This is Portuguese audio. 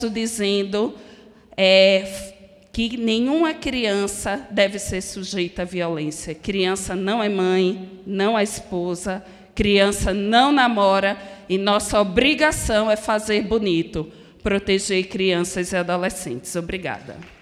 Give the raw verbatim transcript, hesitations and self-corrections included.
dizendo é, que nenhuma criança deve ser sujeita à violência. Criança não é mãe, não é esposa, criança não namora, e nossa obrigação é fazer bonito, proteger crianças e adolescentes. Obrigada.